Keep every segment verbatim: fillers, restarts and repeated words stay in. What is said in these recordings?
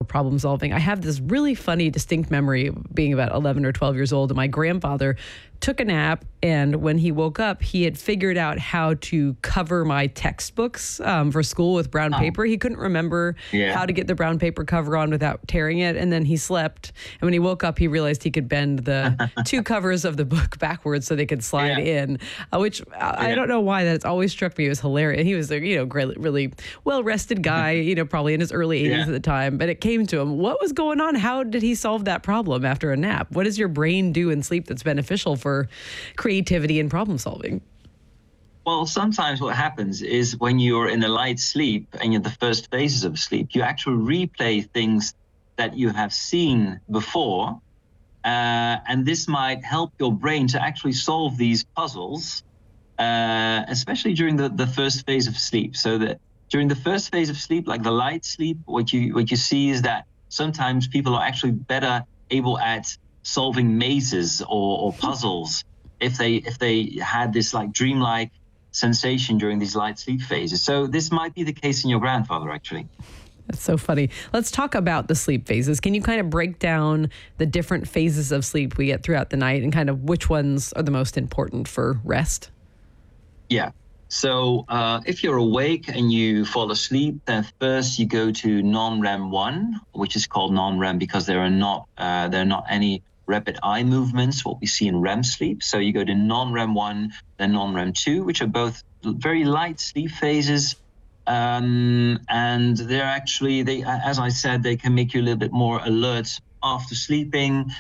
problem solving. I have this really funny, distinct memory of being about eleven or twelve years old. And my grandfather took a nap. And when he woke up, he had figured out how to cover my textbooks um, for school with brown Oh. paper. He couldn't remember Yeah. how to get the brown paper cover on without tearing it. And then he slept. And when he woke up, he realized he could bend the two covers of the book backwards so they could slide Yeah. in, uh, which I, I Yeah. don't know why that's always struck me as hilarious. He was a, you know, great, really well-rested guy, you know, probably in his early eighties Yeah. at the time, but it came to him. What was going on? How did he solve that problem after a nap? What does your brain do in sleep that's beneficial for creativity and problem solving? Well, sometimes what happens is when you're in a light sleep and you're in the first phases of sleep, you actually replay things that you have seen before. Uh, and this might help your brain to actually solve these puzzles, uh, especially during the, the first phase of sleep. So that during the first phase of sleep, like the light sleep, what you what you see is that sometimes people are actually better able at solving mazes or, or puzzles if they if they had this like dreamlike sensation during these light sleep phases. So this might be the case in your grandfather, actually. That's so funny. Let's talk about the sleep phases. Can you kind of break down the different phases of sleep we get throughout the night and kind of which ones are the most important for rest? Yeah. So uh, if you're awake and you fall asleep, then first you go to non-REM one, which is called non-REM because there are not uh, there are not any rapid eye movements, what we see in REM sleep. So you go to non-REM one, then non-REM two, which are both very light sleep phases. Um, and they're actually, they, as I said, they can make you a little bit more alert after sleeping.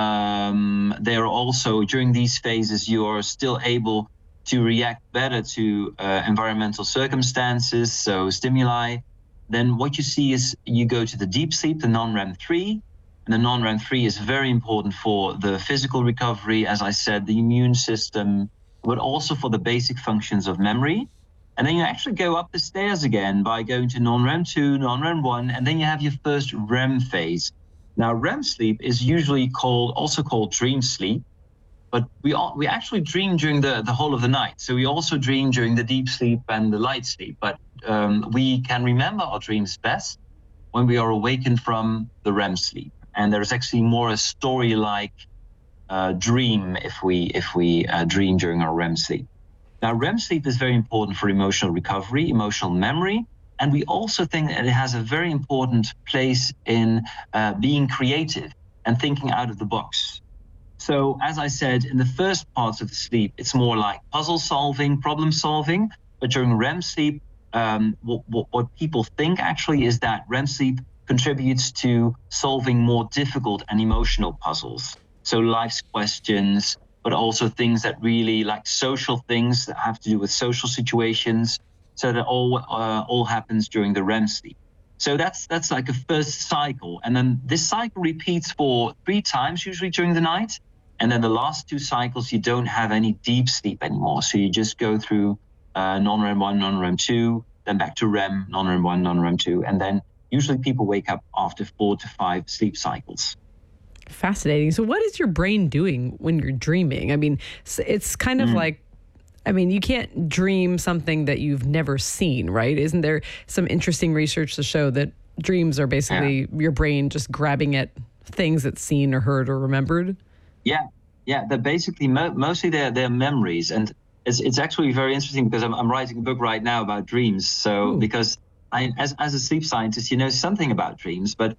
Um, they're also, during these phases, you are still able to react better to uh, environmental circumstances, so stimuli. Then what you see is you go to the deep sleep, the non-REM three. And the non-REM three is very important for the physical recovery, as I said, the immune system, but also for the basic functions of memory. And then you actually go up the stairs again by going to non-REM two, non-REM one, and then you have your first REM phase. Now, REM sleep is usually called, also called dream sleep, but we all, we actually dream during the, the whole of the night. So we also dream during the deep sleep and the light sleep, but um, we can remember our dreams best when we are awakened from the REM sleep. And there's actually more a story-like uh, dream if we if we uh, dream during our REM sleep. Now, REM sleep is very important for emotional recovery, emotional memory, and we also think that it has a very important place in uh, being creative and thinking out of the box. So, as I said, in the first parts of the sleep, it's more like puzzle solving, problem solving, but during REM sleep, um, what, what, what people think actually is that REM sleep contributes to solving more difficult and emotional puzzles. So life's questions, but also things that really like social things that have to do with social situations. So that all uh, all happens during the REM sleep. So that's that's like a first cycle. And then this cycle repeats for three times usually during the night. And then the last two cycles, you don't have any deep sleep anymore. So you just go through uh, non-REM one, non-REM two, then back to REM, non-REM one, non-REM two, and then usually people wake up after four to five sleep cycles. Fascinating. So what is your brain doing when you're dreaming? I mean, it's kind of mm. like, I mean, you can't dream something that you've never seen, right? Isn't there some interesting research to show that dreams are basically yeah. your brain just grabbing at things it's seen or heard or remembered? Yeah, yeah. They're basically, mo- mostly they're, they're memories. And it's it's actually very interesting because I'm, I'm writing a book right now about dreams. So Ooh. because I, as as a sleep scientist, you know something about dreams, but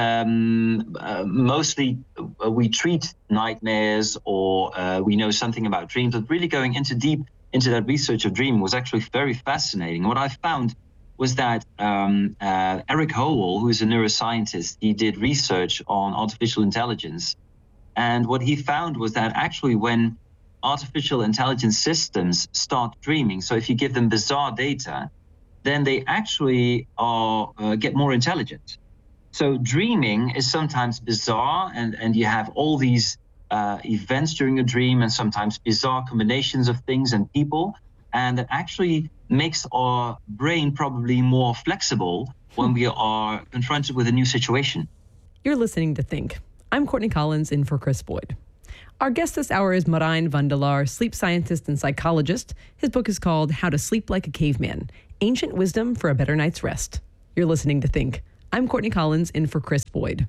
um, uh, mostly uh, we treat nightmares or uh, we know something about dreams. But really going into deep into that research of dreaming was actually very fascinating. What I found was that um, uh, Eric Howell, who is a neuroscientist, he did research on artificial intelligence, and what he found was that actually when artificial intelligence systems start dreaming, so if you give them bizarre data, then they actually are uh, get more intelligent. So dreaming is sometimes bizarre, and, and you have all these uh, events during a dream and sometimes bizarre combinations of things and people, and that actually makes our brain probably more flexible when we are confronted with a new situation. You're listening to Think. I'm Courtney Collins in for Chris Boyd. Our guest this hour is Marijn van der Laar, sleep scientist and psychologist. His book is called How to Sleep Like a Caveman, Ancient Wisdom for a Better Night's Rest. You're listening to Think. I'm Courtney Collins in for Chris Boyd.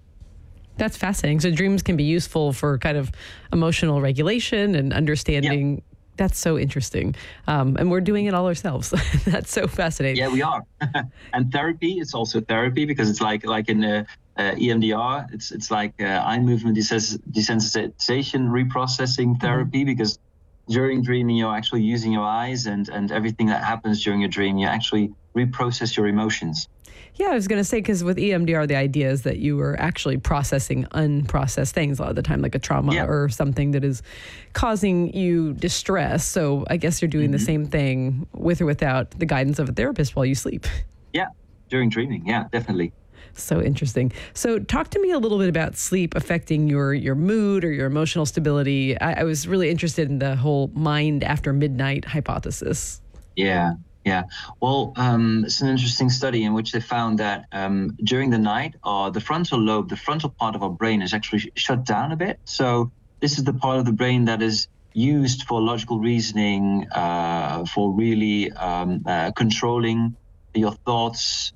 That's fascinating. So dreams can be useful for kind of emotional regulation and understanding. Yeah. That's so interesting. Um, and we're doing it all ourselves. That's so fascinating. Yeah, we are. And therapy, it's also therapy because it's like like in uh, uh, E M D R, it's it's like uh, eye movement desens- desensitization reprocessing therapy, mm-hmm. because during dreaming, you're actually using your eyes, and, and everything that happens during a dream, you actually reprocess your emotions. Yeah, I was going to say, because with E M D R, the idea is that you are actually processing unprocessed things a lot of the time, like a trauma yeah. or something that is causing you distress. So I guess you're doing mm-hmm. the same thing with or without the guidance of a therapist while you sleep. Yeah, during dreaming. Yeah, definitely. So interesting. So talk to me a little bit about sleep affecting your, your mood or your emotional stability. I, I was really interested in the whole mind after midnight hypothesis. Yeah. Yeah, well, um, it's an interesting study in which they found that um, during the night, uh, the frontal lobe, the frontal part of our brain is actually sh- shut down a bit. So this is the part of the brain that is used for logical reasoning, uh, for really um, uh, controlling your thoughts.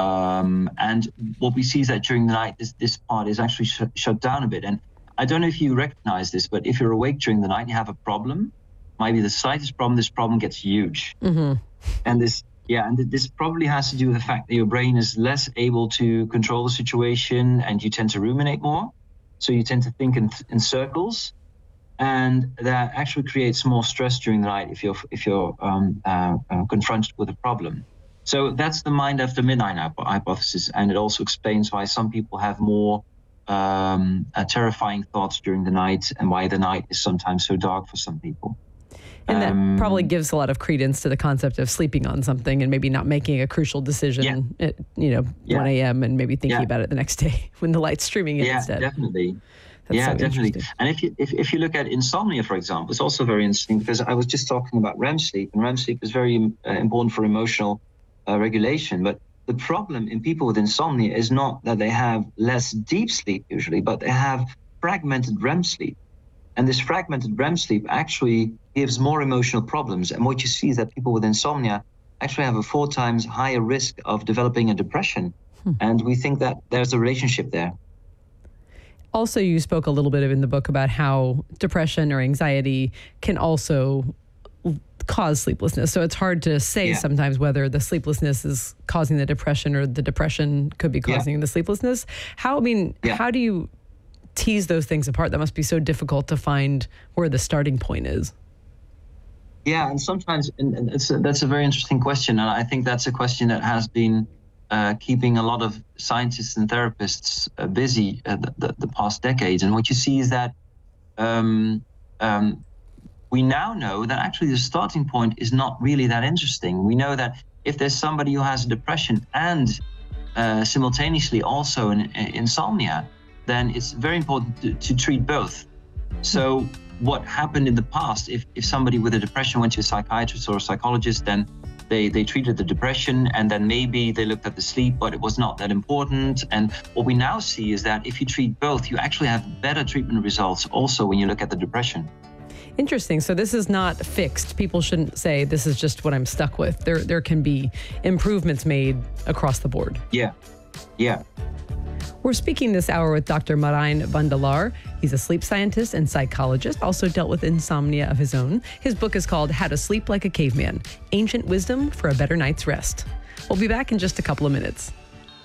Um, and what we see is that during the night, this, this part is actually sh- shut down a bit. And I don't know if you recognize this, but if you're awake during the night, you have a problem, might be the slightest problem, this problem gets huge. Mm-hmm. And this, yeah, and this probably has to do with the fact that your brain is less able to control the situation, and you tend to ruminate more. So you tend to think in, in circles, and that actually creates more stress during the night if you're if you're um, uh, uh, confronted with a problem. So that's the mind after midnight hypothesis, and it also explains why some people have more um, uh, terrifying thoughts during the night, and why the night is sometimes so dark for some people. And that um, probably gives a lot of credence to the concept of sleeping on something and maybe not making a crucial decision yeah. at, you know, yeah. one a.m. and maybe thinking yeah. about it the next day when the light's streaming in yeah, instead. Definitely. That's yeah, so definitely. And if you if, if you look at insomnia, for example, it's also very interesting, because I was just talking about R E M sleep, and R E M sleep is very uh, important for emotional uh, regulation. But the problem in people with insomnia is not that they have less deep sleep usually, but they have fragmented R E M sleep. And this fragmented R E M sleep actually gives more emotional problems. And what you see is that people with insomnia actually have a four times higher risk of developing a depression. Hmm. And we think that there's a relationship there. Also, you spoke a little bit in the book about how depression or anxiety can also cause sleeplessness. So it's hard to say yeah. sometimes whether the sleeplessness is causing the depression or the depression could be causing yeah. the sleeplessness. How, I mean, yeah. how do you tease those things apart? That must be so difficult to find where the starting point is. Yeah, and sometimes and it's a, that's a very interesting question, and I think that's a question that has been uh, keeping a lot of scientists and therapists uh, busy uh, the, the, the past decades. And what you see is that um, um, we now know that actually the starting point is not really that interesting. We know that if there's somebody who has depression and uh, simultaneously also an, an insomnia, then it's very important to, to treat both. So what happened in the past, if, if somebody with a depression went to a psychiatrist or a psychologist, then they, they treated the depression, and then maybe they looked at the sleep, but it was not that important. And what we now see is that if you treat both, you actually have better treatment results also when you look at the depression. Interesting. So this is not fixed. People shouldn't say this is just what I'm stuck with. There, there can be improvements made across the board. Yeah, yeah. We're speaking this hour with Doctor Marijn van der Laar. He's a sleep scientist and psychologist, also dealt with insomnia of his own. His book is called How to Sleep Like a Caveman, Ancient Wisdom for a Better Night's Rest. We'll be back in just a couple of minutes.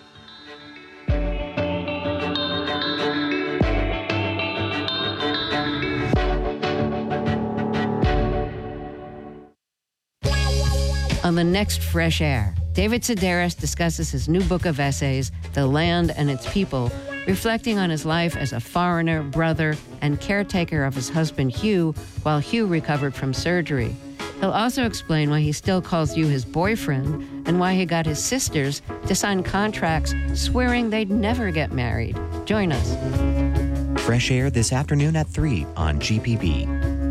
On the next Fresh Air, David Sedaris discusses his new book of essays, The Land and Its People, reflecting on his life as a foreigner, brother, and caretaker of his husband Hugh while Hugh recovered from surgery. He'll also explain why he still calls you his boyfriend and why he got his sisters to sign contracts swearing they'd never get married. Join us. Fresh Air this afternoon at three on G P B.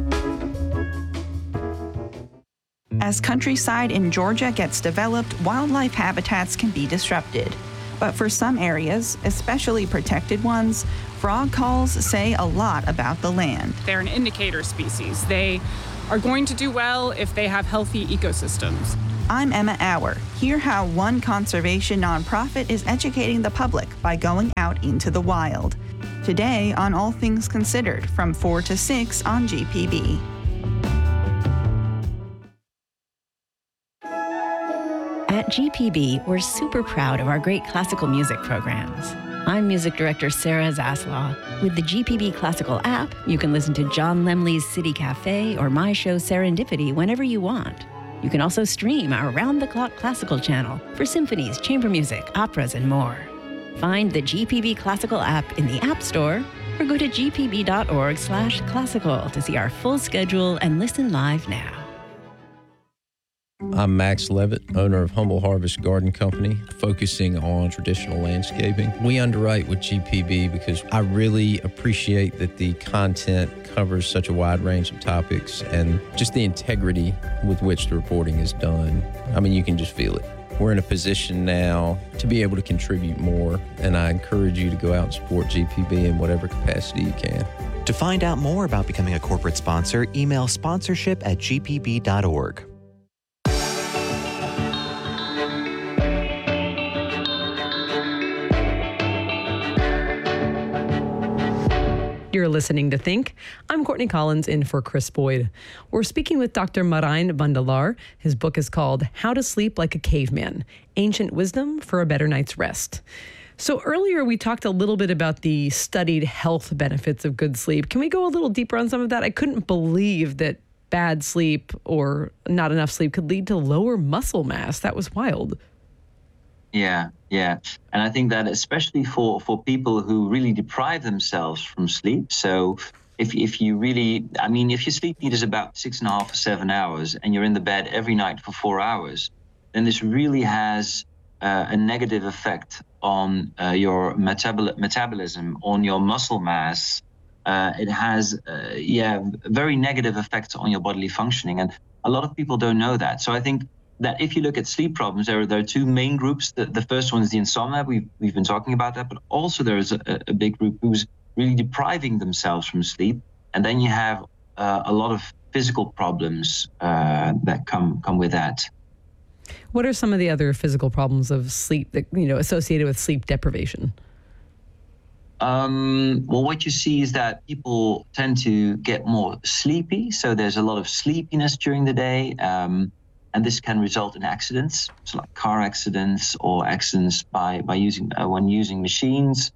As countryside in Georgia gets developed, wildlife habitats can be disrupted. But for some areas, especially protected ones, frog calls say a lot about the land. They're an indicator species. They are going to do well if they have healthy ecosystems. I'm Emma Auer. Hear how one conservation nonprofit is educating the public by going out into the wild. Today on All Things Considered from four to six on G P B. At G P B, we're super proud of our great classical music programs. I'm music director Sarah Zaslaw. With the G P B Classical app, you can listen to John Lemley's City Cafe or my show Serendipity whenever you want. You can also stream our round-the-clock classical channel for symphonies, chamber music, operas, and more. Find the G P B Classical app in the App Store or go to g p b dot org slash classical to see our full schedule and listen live now. I'm Max Levitt, owner of Humble Harvest Garden Company, focusing on traditional landscaping. We underwrite with G P B because I really appreciate that the content covers such a wide range of topics and just the integrity with which the reporting is done. I mean, you can just feel it. We're in a position now to be able to contribute more, and I encourage you to go out and support G P B in whatever capacity you can. To find out more about becoming a corporate sponsor, email sponsorship at g p b dot org. You're listening to Think. I'm Courtney Collins in for Chris Boyd. We're speaking with Doctor Marijn Vandelar. His book is called How to Sleep Like a Caveman, Ancient Wisdom for a Better Night's Rest. So earlier we talked a little bit about the studied health benefits of good sleep. Can we go a little deeper on some of that? I couldn't believe that bad sleep or not enough sleep could lead to lower muscle mass. That was wild. Yeah, yeah. And I think that especially for, for people who really deprive themselves from sleep. So if if you really, I mean, if your sleep need is about six and a half or seven hours and you're in the bed every night for four hours, then this really has uh, a negative effect on uh, your metabol- metabolism, on your muscle mass. Uh, it has, uh, yeah, very negative effects on your bodily functioning. And a lot of people don't know that. So I think that if you look at sleep problems, there are, there are two main groups. The, the first one is the insomnia. We've, we've been talking about that, but also there is a, a big group who's really depriving themselves from sleep. And then you have uh, a lot of physical problems uh, that come come with that. What are some of the other physical problems of sleep that, you know, associated with sleep deprivation? Um, well, what you see is that people tend to get more sleepy. So there's a lot of sleepiness during the day. Um, And this can result in accidents, so like car accidents or accidents by by using uh, when using machines.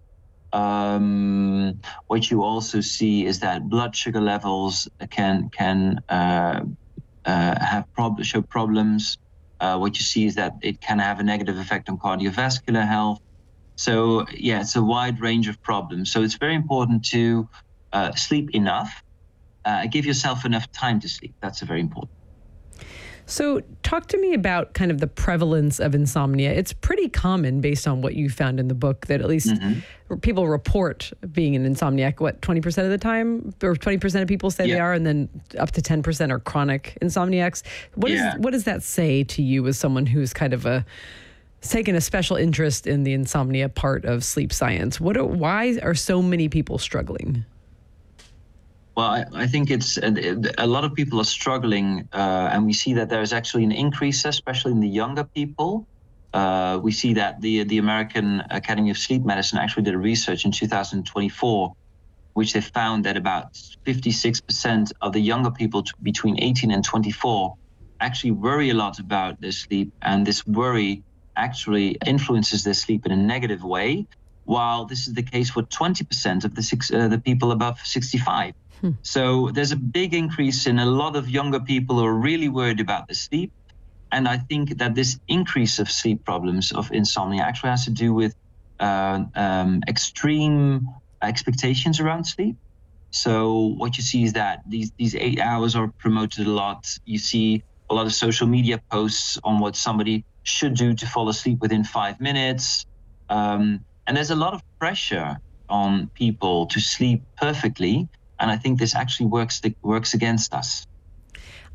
Um, what you also see is that blood sugar levels can can uh, uh, have prob- show problems. Uh, what you see is that it can have a negative effect on cardiovascular health. So yeah, it's a wide range of problems. So it's very important to uh, sleep enough. Uh, give yourself enough time to sleep. That's very important. So talk to me about kind of the prevalence of insomnia. It's pretty common based on what you found in the book that at least mm-hmm. people report being an insomniac, what, twenty percent of the time? Or twenty percent of people say yeah. they are, and then up to ten percent are chronic insomniacs. What, yeah. is, what does that say to you as someone who's kind of a taken a special interest in the insomnia part of sleep science? What are, why are so many people struggling? Well, I, I think it's a lot of people are struggling, uh, and we see that there is actually an increase, especially in the younger people. Uh, we see that the the American Academy of Sleep Medicine actually did a research in two thousand twenty-four, which they found that about fifty-six percent of the younger people t- between eighteen and twenty-four actually worry a lot about their sleep, and this worry actually influences their sleep in a negative way, while this is the case for twenty percent of the six, uh, the people above sixty-five. Hmm. So there's a big increase in a lot of younger people who are really worried about their sleep. And I think that this increase of sleep problems, of insomnia, actually has to do with uh, um, extreme expectations around sleep. So what you see is that these, these eight hours are promoted a lot. You see a lot of social media posts on what somebody should do to fall asleep within five minutes. Um, and there's a lot of pressure on people to sleep perfectly. And I think this actually works works against us.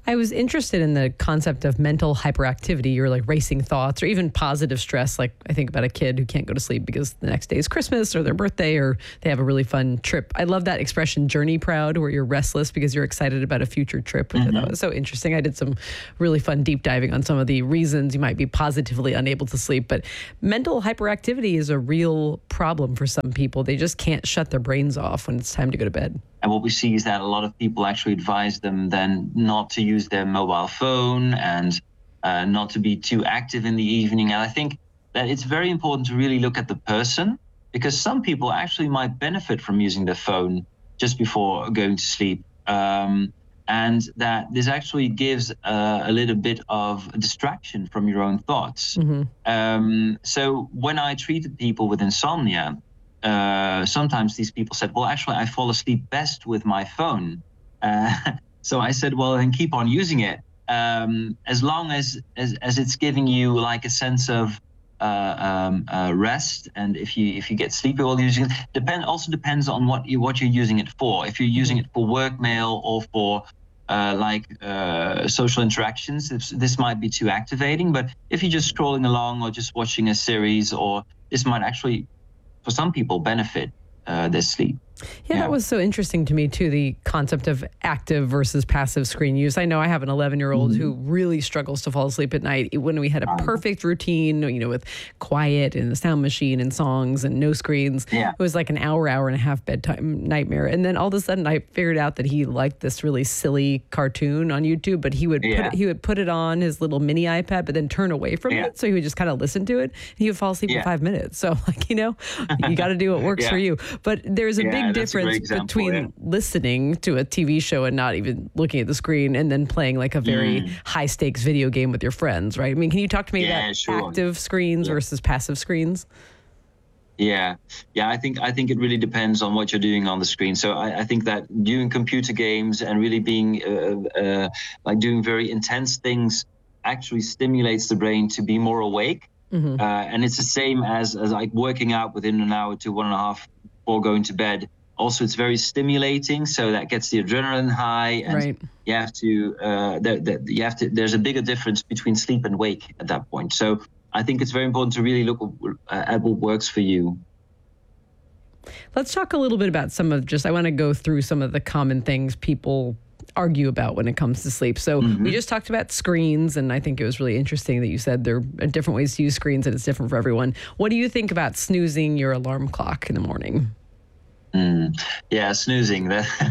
I was interested in the concept of mental hyperactivity or like racing thoughts or even positive stress. Like I think about a kid who can't go to sleep because the next day is Christmas or their birthday or they have a really fun trip. I love that expression, journey proud, where you're restless because you're excited about a future trip, which mm-hmm. I thought was so interesting. I did some really fun deep diving on some of the reasons you might be positively unable to sleep. But mental hyperactivity is a real problem for some people. They just can't shut their brains off when it's time to go to bed. And what we see is that a lot of people actually advise them then not to use their mobile phone and uh, not to be too active in the evening. And I think that it's very important to really look at the person, because some people actually might benefit from using their phone just before going to sleep. Um, and that this actually gives uh, a little bit of distraction from your own thoughts. Mm-hmm. Um, so when I treated people with insomnia, Uh, sometimes these people said, well, actually, I fall asleep best with my phone. Uh, so I said, well, then keep on using it. Um, as long as, as as it's giving you like a sense of uh, um, uh, rest, and if you if you get sleepy while using it, depend also depends on what you what you're using it for. If you're using it for work mail or for uh, like uh, social interactions, this, this might be too activating. But if you're just scrolling along or just watching a series, or this might actually, for some people, benefit uh, their sleep. Yeah, yeah, that was so interesting to me, too, the concept of active versus passive screen use. I know I have an eleven-year-old mm-hmm. who really struggles to fall asleep at night. When we had a perfect routine, you know, with quiet and the sound machine and songs and no screens, yeah. it was like an hour, hour and a half bedtime nightmare. And then all of a sudden I figured out that he liked this really silly cartoon on YouTube, but he would yeah. put it, he would put it on his little mini iPad, but then turn away from yeah. it. So he would just kind of listen to it and he would fall asleep yeah. in five minutes. So, like, you know, you got to do what works yeah. for you. But there's a yeah, big difference example, between yeah. listening to a T V show and not even looking at the screen and then playing like a very mm. high stakes video game with your friends, right? I mean, can you talk to me yeah, about sure. active screens yeah. versus passive screens? Yeah, yeah. I think I think it really depends on what you're doing on the screen. So I, I think that doing computer games and really being uh, uh, like doing very intense things actually stimulates the brain to be more awake. Mm-hmm. Uh, and it's the same as as like working out within an hour to one and a half before going to bed. Also, it's very stimulating, so that gets the adrenaline high, and right. you have to uh, the, the, you have to. There's a bigger difference between sleep and wake at that point. So I think it's very important to really look at what works for you. Let's talk a little bit about some of just. I want to go through some of the common things people argue about when it comes to sleep. So mm-hmm. we just talked about screens, and I think it was really interesting that you said there are different ways to use screens, and it's different for everyone. What do you think about snoozing your alarm clock in the morning? Mm, yeah, snoozing.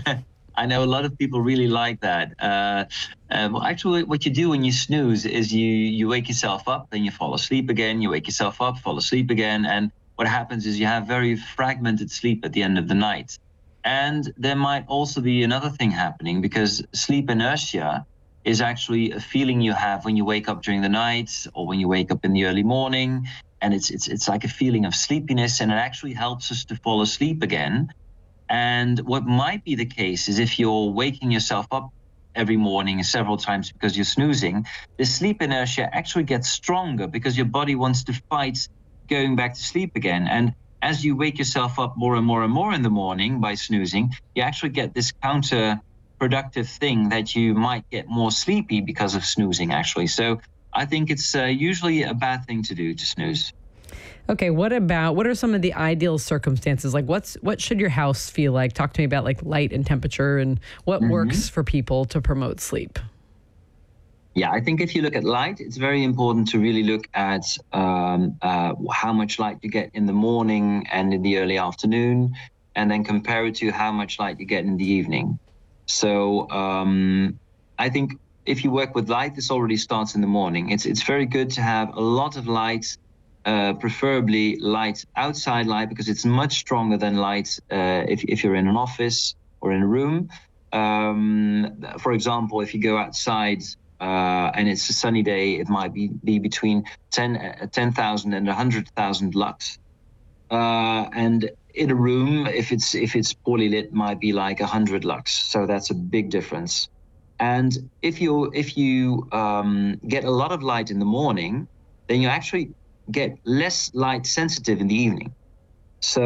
I know a lot of people really like that. Uh, uh, well, actually, what you do when you snooze is you you wake yourself up, then you fall asleep again. You wake yourself up, fall asleep again, and what happens is you have very fragmented sleep at the end of the night. And there might also be another thing happening, because sleep inertia is actually a feeling you have when you wake up during the night or when you wake up in the early morning. And it's it's it's like a feeling of sleepiness, and it actually helps us to fall asleep again. And what might be the case is if you're waking yourself up every morning several times because you're snoozing, the sleep inertia actually gets stronger because your body wants to fight going back to sleep again. And as you wake yourself up more and more and more in the morning by snoozing, you actually get this counterproductive thing that you might get more sleepy because of snoozing, actually. So I think it's uh, usually a bad thing to do, to snooze. Okay, what about, what are some of the ideal circumstances? Like what's, what should your house feel like? Talk to me about like light and temperature and what mm-hmm. works for people to promote sleep. Yeah, I think if you look at light, it's very important to really look at um, uh, how much light you get in the morning and in the early afternoon, and then compare it to how much light you get in the evening. So um, I think if you work with light, this already starts in the morning. It's it's very good to have a lot of light, uh, preferably light, outside light, because it's much stronger than light uh, if, if you're in an office or in a room. Um, for example, if you go outside, Uh, and it's a sunny day, it might be, be between ten thousand and one hundred thousand lux. Uh, and in a room, if it's if it's poorly lit, might be like one hundred lux. So that's a big difference. And if you if you um, get a lot of light in the morning, then you actually get less light sensitive in the evening. So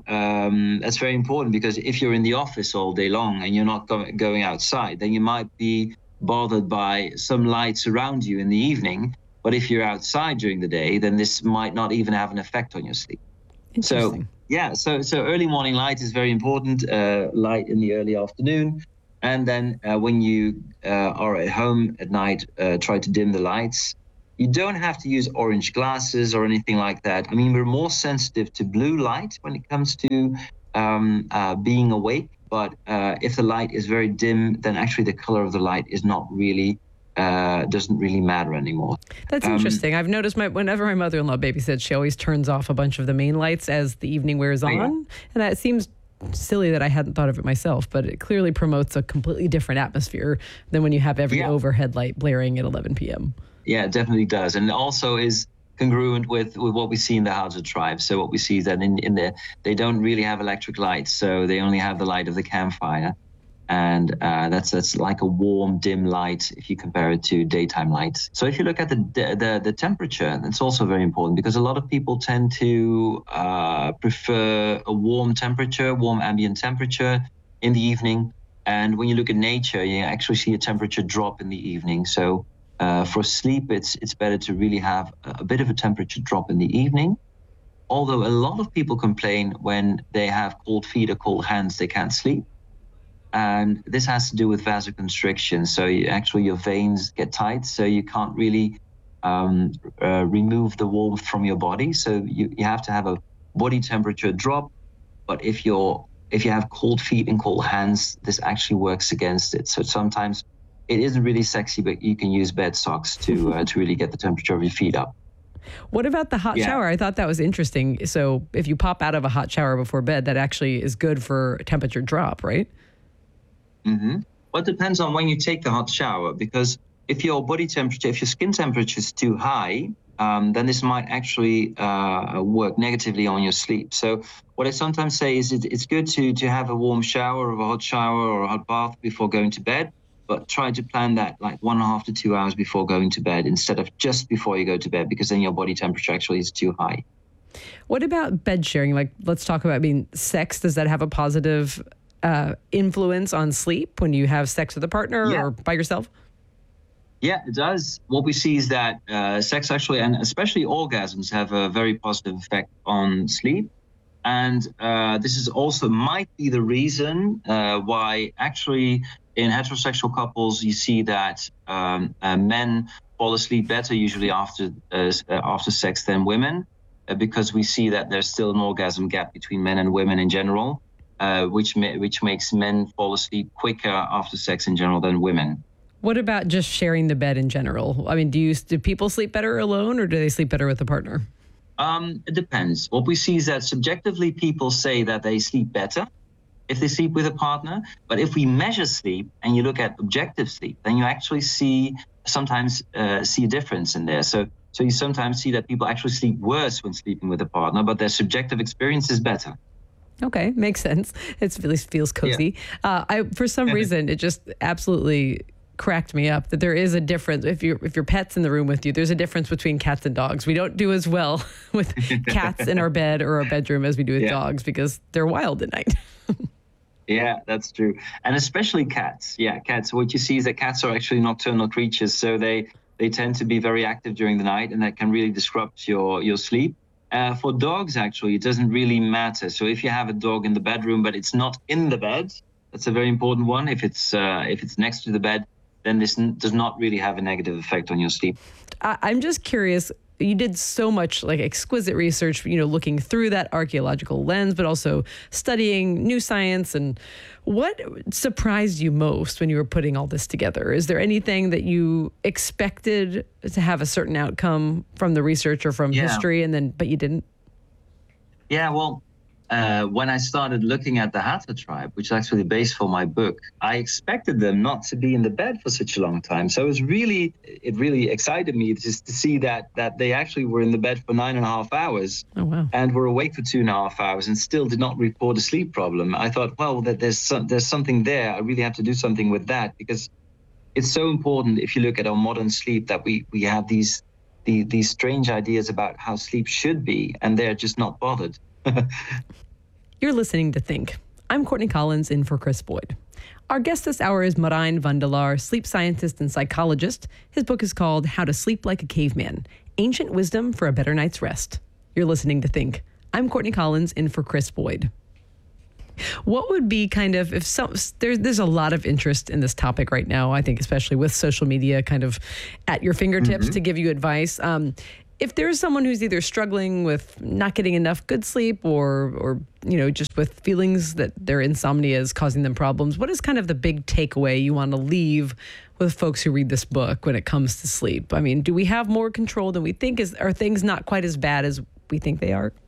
um, that's very important, because if you're in the office all day long and you're not go- going outside, then you might be bothered by some lights around you in the evening. But if you're outside during the day, then this might not even have an effect on your sleep. So, yeah, so so early morning light is very important, uh, light in the early afternoon. And then uh, when you uh, are at home at night, uh, try to dim the lights. You don't have to use orange glasses or anything like that. I mean, we're more sensitive to blue light when it comes to um, uh, being awake. But uh, if the light is very dim, then actually the color of the light is not really, uh, doesn't really matter anymore. That's um, interesting. I've noticed my whenever my mother-in-law babysits, she always turns off a bunch of the main lights as the evening wears on. Yeah. And that seems silly that I hadn't thought of it myself, but it clearly promotes a completely different atmosphere than when you have every Yeah. overhead light blaring at eleven p.m. Yeah, it definitely does. And it also is congruent with, with what we see in the Hadza tribe. So what we see is that in, in the, they don't really have electric lights, so they only have the light of the campfire. And uh, that's that's like a warm, dim light if you compare it to daytime lights. So if you look at the the, the temperature, that's also very important because a lot of people tend to uh, prefer a warm temperature, warm ambient temperature in the evening. And when you look at nature, you actually see a temperature drop in the evening. So uh, for sleep, it's it's better to really have a bit of a temperature drop in the evening. Although a lot of people complain when they have cold feet or cold hands, they can't sleep. And this has to do with vasoconstriction. So you, actually your veins get tight, so you can't really um, uh, remove the warmth from your body. So you, you have to have a body temperature drop. But if you're if you have cold feet and cold hands, this actually works against it. So sometimes it isn't really sexy, but you can use bed socks to uh, to really get the temperature of your feet up. What about the hot Yeah. shower? I thought that was interesting. So if you pop out of a hot shower before bed, that actually is good for temperature drop, right? Mm-hmm. Well, it depends on when you take the hot shower, because if your body temperature, if your skin temperature is too high, um, then this might actually uh, work negatively on your sleep. So what I sometimes say is it, it's good to, to have a warm shower or a hot shower or a hot bath before going to bed, but try to plan that like one and a half to two hours before going to bed instead of just before you go to bed, because then your body temperature actually is too high. What about bed sharing? Like, let's talk about, I mean, sex. Does that have a positive uh, influence on sleep when you have sex with a partner Yeah. or by yourself? Yeah, it does. What we see is that uh, sex actually, and especially orgasms, have a very positive effect on sleep. And uh, this is also might be the reason uh, why actually in heterosexual couples you see that um, uh, men fall asleep better usually after uh, after sex than women, uh, because we see that there's still an orgasm gap between men and women in general, uh, which ma- which makes men fall asleep quicker after sex in general than women. What about just sharing the bed in general? I mean, do you do people sleep better alone or do they sleep better with a partner? Um, it depends. What we see is that subjectively people say that they sleep better if they sleep with a partner. But if we measure sleep and you look at objective sleep, then you actually see sometimes uh, see a difference in there. So so you sometimes see that people actually sleep worse when sleeping with a partner, but their subjective experience is better. Okay, makes sense. It really feels cozy. Yeah. Uh, I for some reason it just absolutely cracked me up that there is a difference if you if your pet's in the room with you. There's a difference between cats and dogs. We don't do as well with cats in our bed or our bedroom as we do with yeah. dogs because they're wild at night. Yeah, that's true. And especially cats. Yeah, cats. What you see is that cats are actually nocturnal creatures, so they they tend to be very active during the night, and that can really disrupt your your sleep. Uh, for dogs, actually, it doesn't really matter. So if you have a dog in the bedroom, but it's not in the bed, that's a very important one. If it's uh, if it's next to the bed, then this n- does not really have a negative effect on your sleep. I- I'm just curious. You did so much like exquisite research, you know, looking through that archaeological lens, but also studying new science. And what surprised you most when you were putting all this together? Is there anything that you expected to have a certain outcome from the research or from yeah. history, and then but you didn't? Yeah, well, uh, when I started looking at the Hadza tribe, which is actually the base for my book, I expected them not to be in the bed for such a long time. So it was really, it really excited me just to see that that they actually were in the bed for nine and a half hours oh, wow. and were awake for two and a half hours and still did not report a sleep problem. I thought, well, that there's some, there's something there. I really have to do something with that, because it's so important if you look at our modern sleep that we we have these the, these strange ideas about how sleep should be, and they're just not bothered. You're listening to Think. I'm Courtney Collins in for Chris Boyd. Our guest this hour is Marijn van der Laar, sleep scientist and psychologist. His book is called How to Sleep Like a Caveman, Ancient Wisdom for a Better Night's Rest. You're listening to Think. I'm Courtney Collins in for Chris Boyd. What would be kind of, if some, there's, there's a lot of interest in this topic right now, I think, especially with social media kind of at your fingertips mm-hmm. to give you advice. Um, if there's someone who's either struggling with not getting enough good sleep or, or, you know, just with feelings that their insomnia is causing them problems, what is kind of the big takeaway you want to leave with folks who read this book when it comes to sleep? I mean, do we have more control than we think? Is, are things not quite as bad as we think they are?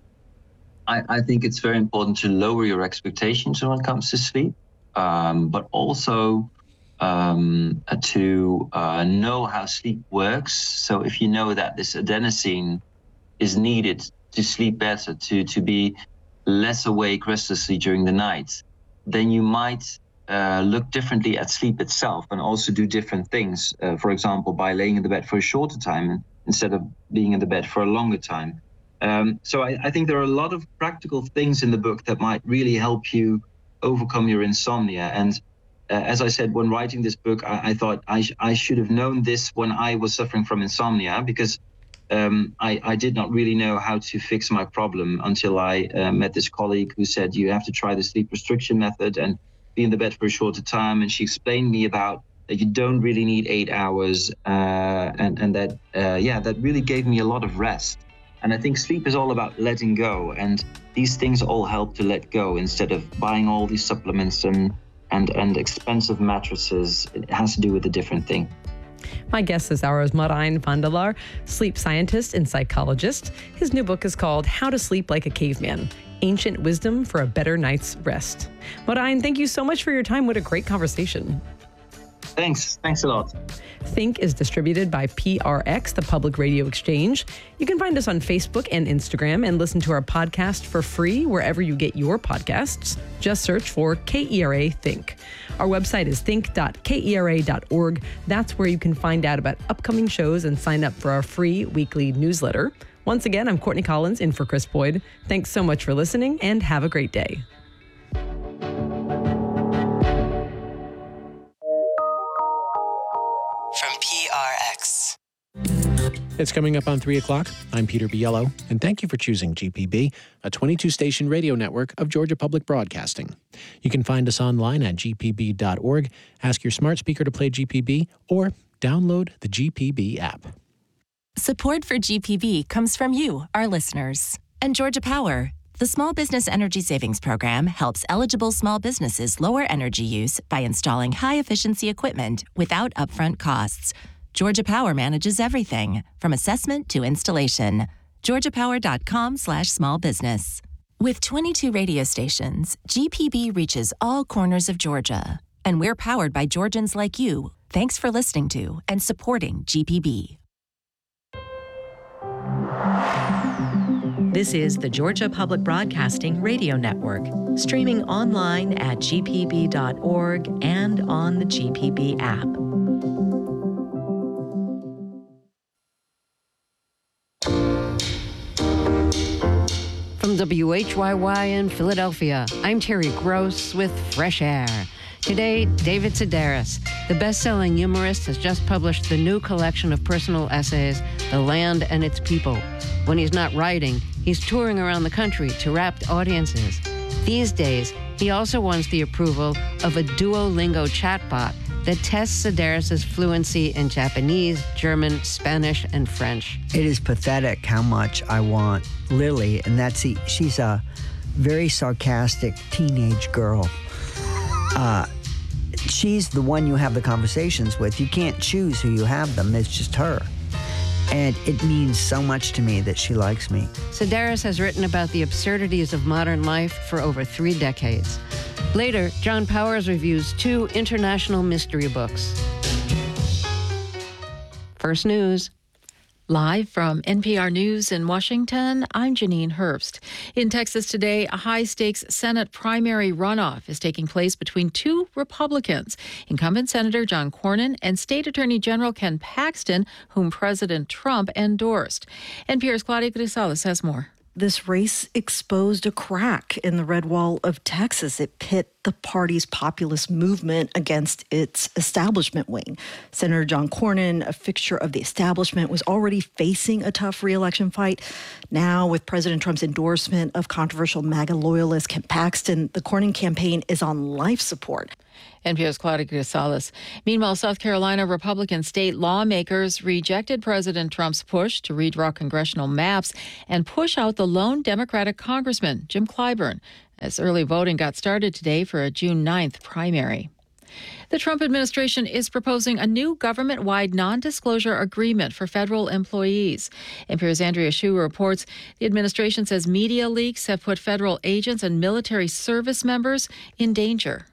I, I think it's very important to lower your expectations when it comes to sleep, um, but also um, to uh, know how sleep works. So if you know that this adenosine is needed to sleep better, to, to be less awake restlessly during the night, then you might uh, look differently at sleep itself and also do different things. Uh, for example, by laying in the bed for a shorter time instead of being in the bed for a longer time. Um, so I, I think there are a lot of practical things in the book that might really help you overcome your insomnia. And uh, as I said, when writing this book, I, I thought I, sh- I should have known this when I was suffering from insomnia, because um, I, I did not really know how to fix my problem until I uh, met this colleague who said, you have to try the sleep restriction method and be in the bed for a shorter time. And she explained me about that you don't really need eight hours. Uh, and, and that, uh, yeah, that really gave me a lot of rest. And I think sleep is all about letting go, and these things all help to let go instead of buying all these supplements and, and, and expensive mattresses. It has to do with a different thing. My guest this hour is Marijn van der Laar, sleep scientist and psychologist. His new book is called How to Sleep Like a Caveman, Ancient Wisdom for a Better Night's Rest. Marijn, thank you so much for your time. What a great conversation. Thanks. Thanks a lot. Think is distributed by P R X, the Public Radio Exchange. You can find us on Facebook and Instagram and listen to our podcast for free wherever you get your podcasts. Just search for K E R A Think. Our website is think dot K E R A dot org. That's where you can find out about upcoming shows and sign up for our free weekly newsletter. Once again, I'm Courtney Collins in for Chris Boyd. Thanks so much for listening and have a great day. From P R X. It's coming up on three o'clock. I'm Peter Biello, and thank you for choosing G P B, a twenty-two station radio network of Georgia Public Broadcasting. You can find us online at G P B dot org, ask your smart speaker to play G P B, or download the G P B app. Support for G P B comes from you, our listeners. And Georgia Power. The Small Business Energy Savings Program helps eligible small businesses lower energy use by installing high-efficiency equipment without upfront costs. Georgia Power manages everything, from assessment to installation. georgia power dot com slash small business. With twenty-two radio stations, G P B reaches all corners of Georgia. And we're powered by Georgians like you. Thanks for listening to and supporting G P B. This is the Georgia Public Broadcasting Radio Network, streaming online at G P B dot org and on the G P B app. From W H Y Y in Philadelphia, I'm Terry Gross with Fresh Air. Today, David Sedaris, the best-selling humorist, has just published the new collection of personal essays, The Land and Its People. When he's not writing, he's touring around the country to rapt audiences. These days, he also wants the approval of a Duolingo chatbot that tests Sedaris' fluency in Japanese, German, Spanish, and French. It is pathetic how much I want Lily, and that's the, she's a very sarcastic teenage girl. Uh, she's the one you have the conversations with. You can't choose who you have them. It's just her. And it means so much to me that she likes me. Sedaris has written about the absurdities of modern life for over three decades. Later, John Powers reviews two international mystery books. First News. Live from N P R News in Washington, I'm Janine Herbst. In Texas today, a high-stakes Senate primary runoff is taking place between two Republicans, incumbent Senator John Cornyn and State Attorney General Ken Paxton, whom President Trump endorsed. N P R's Claudia Grisales has more. This race exposed a crack in the red wall of Texas. It pit the party's populist movement against its establishment wing. Senator John Cornyn, a fixture of the establishment, was already facing a tough re-election fight. Now, with President Trump's endorsement of controversial MAGA loyalist Ken Paxton, the Cornyn campaign is on life support. N P R's Claudia Gonzalez. Meanwhile, South Carolina Republican state lawmakers rejected President Trump's push to redraw congressional maps and push out the lone Democratic congressman, Jim Clyburn, as early voting got started today for a June ninth primary. The Trump administration is proposing a new government-wide non-disclosure agreement for federal employees. N P R's Andrea Hsu reports the administration says media leaks have put federal agents and military service members in danger.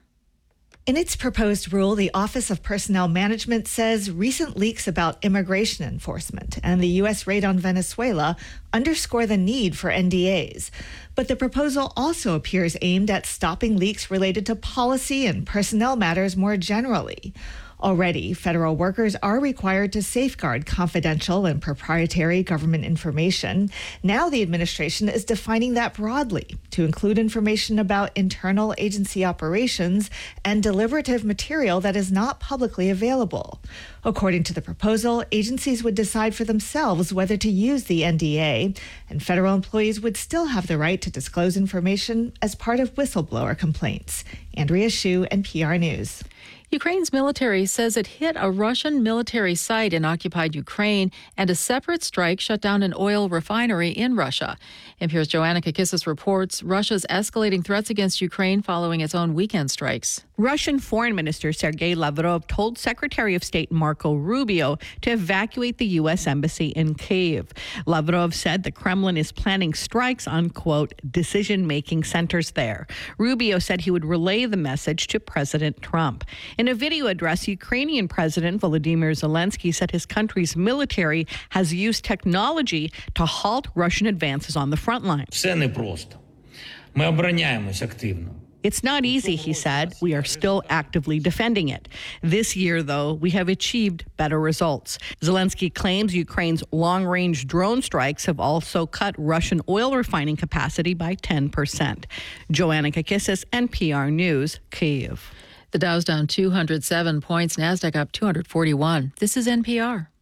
In its proposed rule, the Office of Personnel Management says recent leaks about immigration enforcement and the U S raid on Venezuela underscore the need for N D As. But the proposal also appears aimed at stopping leaks related to policy and personnel matters more generally. Already, federal workers are required to safeguard confidential and proprietary government information. Now the administration is defining that broadly to include information about internal agency operations and deliberative material that is not publicly available. According to the proposal, agencies would decide for themselves whether to use the N D A, and federal employees would still have the right to disclose information as part of whistleblower complaints. Andrea Hsu, N P R News. Ukraine's military says it hit a Russian military site in occupied Ukraine, and a separate strike shut down an oil refinery in Russia. N P R's Joanna Kakissis reports Russia's escalating threats against Ukraine following its own weekend strikes. Russian Foreign Minister Sergei Lavrov told Secretary of State Marco Rubio to evacuate the U S embassy in Kyiv. Lavrov said the Kremlin is planning strikes on, quote, decision-making centers there. Rubio said he would relay the message to President Trump. In a video address, Ukrainian President Volodymyr Zelensky said his country's military has used technology to halt Russian advances on the front line. Все непросто. Ми обороняємось активно. It's not easy, he said. We are still actively defending it. This year, though, we have achieved better results. Zelensky claims Ukraine's long-range drone strikes have also cut Russian oil refining capacity by ten percent. Joanna Kakissis, N P R News, Kyiv. The Dow's down two hundred seven points, NASDAQ up two hundred forty-one. This is N P R.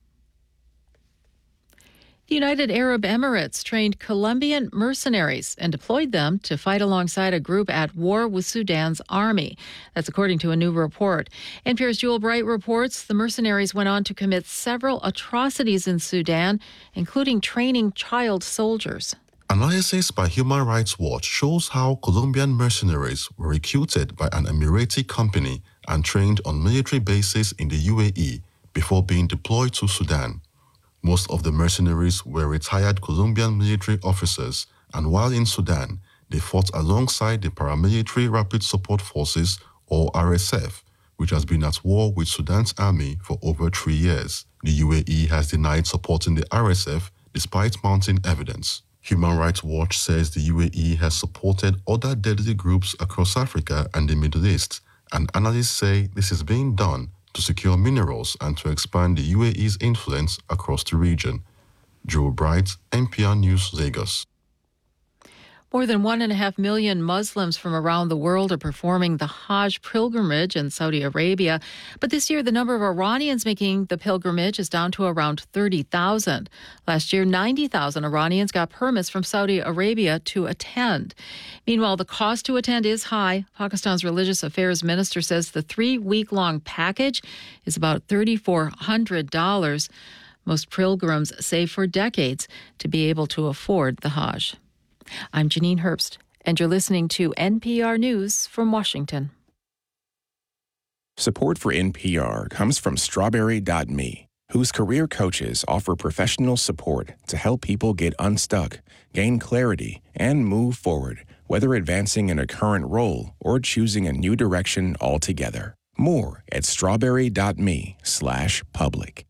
The United Arab Emirates trained Colombian mercenaries and deployed them to fight alongside a group at war with Sudan's army. That's according to a new report. N P R's Jewel Bright reports the mercenaries went on to commit several atrocities in Sudan, including training child soldiers. Analysis by Human Rights Watch shows how Colombian mercenaries were recruited by an Emirati company and trained on military bases in the U A E before being deployed to Sudan. Most of the mercenaries were retired Colombian military officers, and while in Sudan, they fought alongside the Paramilitary Rapid Support Forces, or R S F, which has been at war with Sudan's army for over three years. The U A E has denied supporting the R S F despite mounting evidence. Human Rights Watch says the U A E has supported other deadly groups across Africa and the Middle East, and analysts say this is being done to secure minerals and to expand the U A E's influence across the region. Joe Bright, N P R News, Lagos. More than one and a half million Muslims from around the world are performing the Hajj pilgrimage in Saudi Arabia. But this year, the number of Iranians making the pilgrimage is down to around thirty thousand. Last year, ninety thousand Iranians got permits from Saudi Arabia to attend. Meanwhile, the cost to attend is high. Pakistan's Religious Affairs Minister says the three-week-long package is about three thousand four hundred dollars. Most pilgrims save for decades to be able to afford the Hajj. I'm Janine Herbst, and you're listening to N P R News from Washington. Support for N P R comes from Strawberry dot me, whose career coaches offer professional support to help people get unstuck, gain clarity, and move forward, whether advancing in a current role or choosing a new direction altogether. More at strawberry dot me slash public.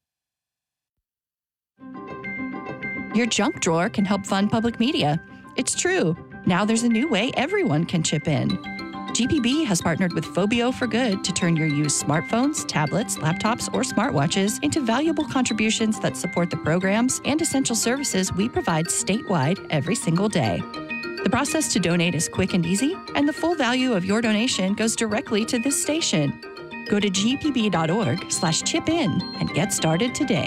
Your junk drawer can help fund public media. It's true. Now there's a new way everyone can chip in. G P B has partnered with Phobio for Good to turn your used smartphones, tablets, laptops, or smartwatches into valuable contributions that support the programs and essential services we provide statewide every single day. The process to donate is quick and easy, and the full value of your donation goes directly to this station. Go to g p b dot org slash chip in and get started today.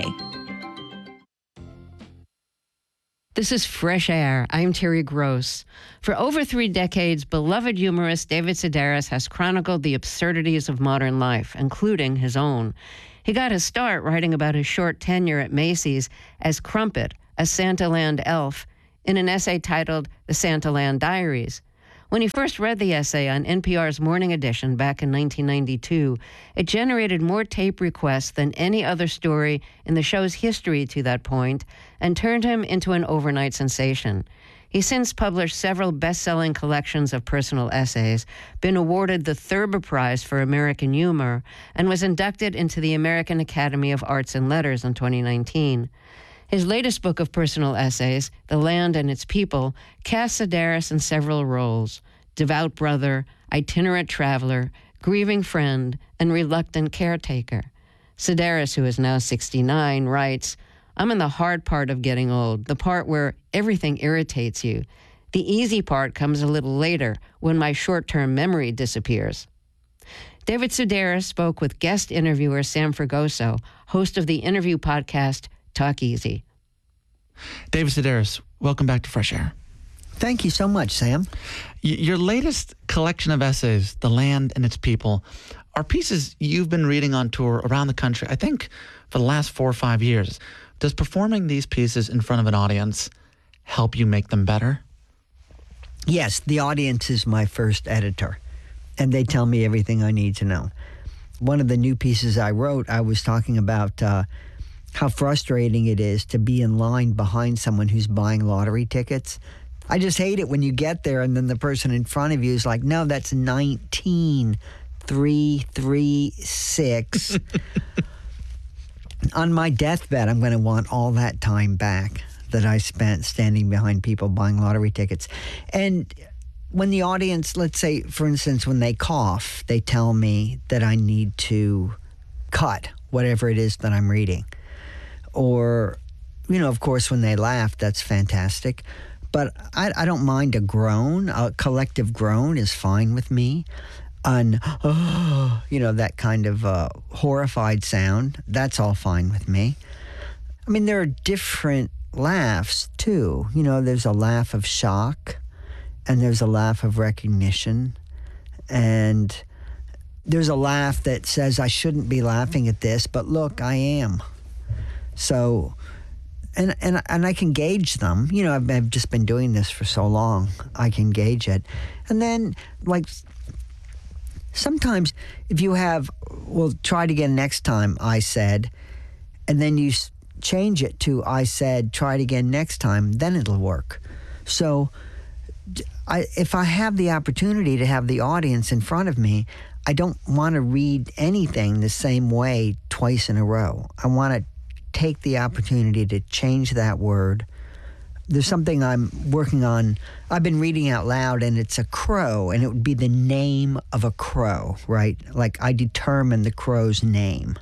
This is Fresh Air. I'm Terry Gross. For over three decades, beloved humorist David Sedaris has chronicled the absurdities of modern life, including his own. He got his start writing about his short tenure at Macy's as Crumpet, a Santaland elf, in an essay titled The Santaland Diaries. When he first read the essay on N P R's Morning Edition back in nineteen ninety-two, it generated more tape requests than any other story in the show's history to that point and turned him into an overnight sensation. He's since published several best-selling collections of personal essays, been awarded the Thurber Prize for American Humor, and was inducted into the American Academy of Arts and Letters in twenty nineteen. His latest book of personal essays, The Land and Its People, casts Sedaris in several roles: devout brother, itinerant traveler, grieving friend, and reluctant caretaker. Sedaris, who is now sixty-nine, writes, "I'm in the hard part of getting old, the part where everything irritates you. The easy part comes a little later, when my short-term memory disappears." David Sedaris spoke with guest interviewer Sam Fragoso, host of the interview podcast Talk Easy. David Sedaris, welcome back to Fresh Air. Thank you so much, Sam. Y- your latest collection of essays, The Land and Its People, are pieces you've been reading on tour around the country, I think, for the last four or five years. Does performing these pieces in front of an audience help you make them better? Yes, the audience is my first editor, and they tell me everything I need to know. One of the new pieces I wrote, I was talking about uh, how frustrating it is to be in line behind someone who's buying lottery tickets. I just hate it when you get there and then the person in front of you is like, no, that's nineteen three three six. On my deathbed, I'm going to want all that time back that I spent standing behind people buying lottery tickets. And when the audience, let's say, for instance, when they cough, they tell me that I need to cut whatever it is that I'm reading. Or, you know, of course, when they laugh, that's fantastic. But I, I don't mind a groan. A collective groan is fine with me. An, oh, you know, that kind of uh, horrified sound, that's all fine with me. I mean, there are different laughs, too. You know, there's a laugh of shock, and there's a laugh of recognition, and there's a laugh that says, I shouldn't be laughing at this, but look, I am. So, and and and I can gauge them. You know, I've, I've just been doing this for so long. I can gauge it. And then, like, sometimes if you have, well, try it again next time, I said, and then you change it to I said, try it again next time, then it'll work. So, I, if I have the opportunity to have the audience in front of me, I don't want to read anything the same way twice in a row. I want to take the opportunity to change that word. There's something I'm working on. I've been reading out loud, and it's a crow, and it would be the name of a crow, right? Like I determine the crow's name.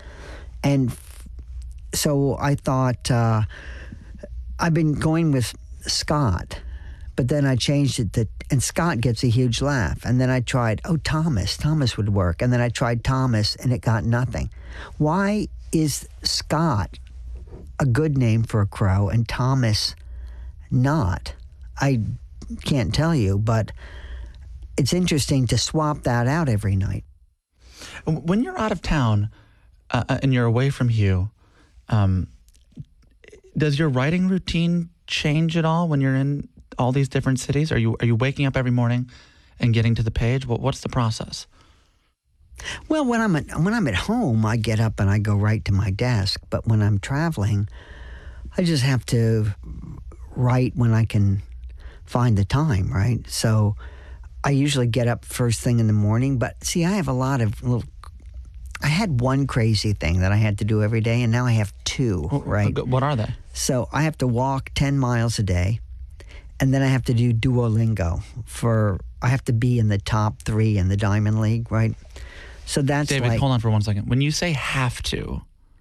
And f- so I thought, uh, I've been going with Scott, but then I changed it to, and Scott gets a huge laugh. And then I tried, oh, Thomas, Thomas would work. And then I tried Thomas, and it got nothing. Why is Scott a good name for a crow and Thomas not? I can't tell you, but it's interesting to swap that out every night. When you're out of town uh, and you're away from Hugh, um, does your writing routine change at all when you're in all these different cities? Are you are you waking up every morning and getting to the page? What, what's the process? Well, when I'm at, when I'm at home, I get up and I go right to my desk. But when I'm traveling, I just have to write when I can find the time, right? So I usually get up first thing in the morning. But see, I have a lot of little... I had one crazy thing that I had to do every day, and now I have two, right? What are they? So I have to walk ten miles a day, and then I have to do Duolingo for I have to be in the top three in the Diamond League, right? So that's David, like, hold on for one second. When you say have to,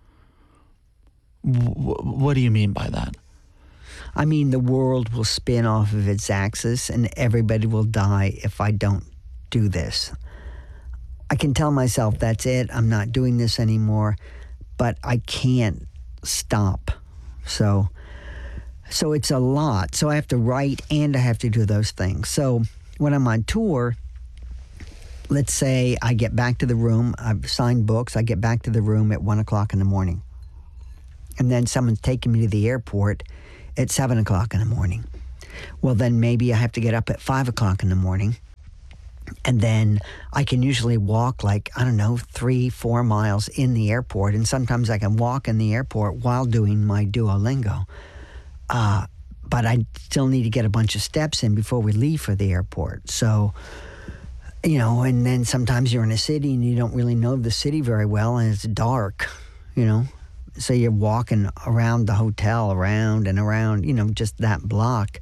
w- what do you mean by that? I mean, the world will spin off of its axis and everybody will die if I don't do this. I can tell myself that's it, I'm not doing this anymore, but I can't stop. So, so it's a lot. So I have to write and I have to do those things. So when I'm on tour, let's say I get back to the room, I've signed books, I get back to the room at one o'clock in the morning. And then someone's taking me to the airport at seven o'clock in the morning. Well, then maybe I have to get up at five o'clock in the morning. And then I can usually walk like, I don't know, three, four miles in the airport. And sometimes I can walk in the airport while doing my Duolingo. Uh, but I still need to get a bunch of steps in before we leave for the airport. So, you know, and then sometimes you're in a city and you don't really know the city very well and it's dark, you know. So you're walking around the hotel, around and around, you know, just that block.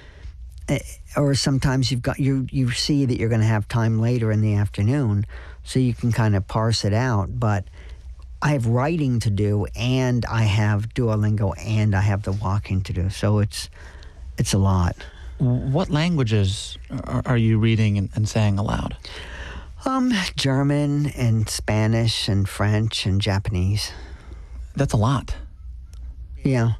Or sometimes you've got you you see that you're going to have time later in the afternoon, so you can kind of parse it out. But I have writing to do, and I have Duolingo, and I have the walking to do. So it's it's a lot. What languages are, are you reading and, and saying aloud? Um, German and Spanish and French and Japanese. That's a lot. Yeah.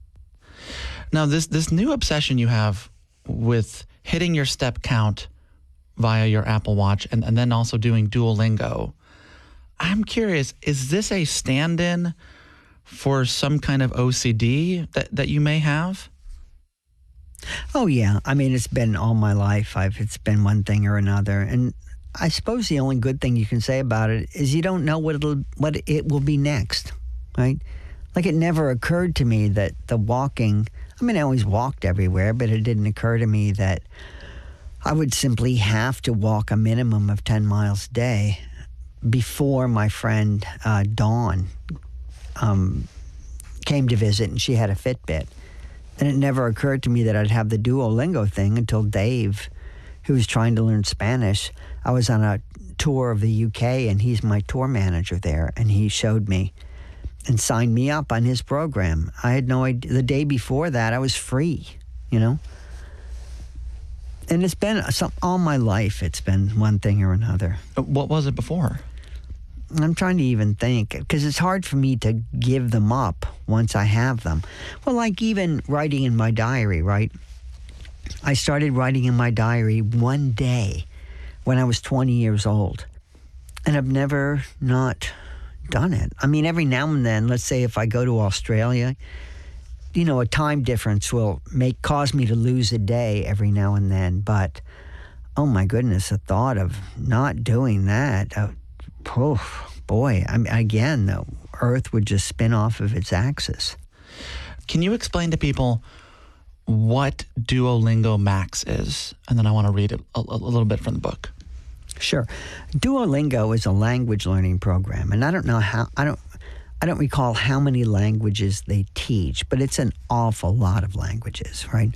Now, this this new obsession you have with hitting your step count via your Apple Watch and, and then also doing Duolingo, I'm curious, is this a stand-in for some kind of O C D that, that you may have? Oh, yeah. I mean, it's been all my life. I've It's been one thing or another. And I suppose the only good thing you can say about it is you don't know what it'll what it will be next, right? Like, it never occurred to me that the walking... I mean, I always walked everywhere, but it didn't occur to me that I would simply have to walk a minimum of ten miles a day before my friend uh, Dawn um, came to visit, and she had a Fitbit. And it never occurred to me that I'd have the Duolingo thing until Dave, who was trying to learn Spanish. I was on a tour of the U K, and he's my tour manager there, and he showed me and signed me up on his program. I had no idea. The day before that, I was free, you know? And it's been, some, all my life, it's been one thing or another. What was it before? I'm trying to even think, because it's hard for me to give them up once I have them. Well, like even writing in my diary, right? I started writing in my diary one day when I was twenty years old. And I've never not done it. I mean, every now and then, let's say if I go to Australia, you know, a time difference will make cause me to lose a day every now and then. But, oh my goodness, the thought of not doing that, uh, oh, boy, I mean, again, the Earth would just spin off of its axis. Can you explain to people what Duolingo Max is? And then I want to read a, a, a little bit from the book. Sure. Duolingo is a language learning program, and I don't know how, I don't, I don't recall how many languages they teach, but it's an awful lot of languages, right?